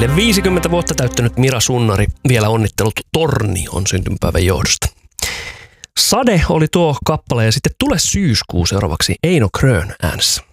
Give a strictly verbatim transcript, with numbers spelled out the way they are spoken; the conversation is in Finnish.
Ja viisikymmentä vuotta täyttänyt Mira Sunnari vielä onnittelut Tornion syntymäpäivän johdosta. Sade oli tuo kappale ja sitten Tule syyskuu seuraavaksi Eino Krön äänessä.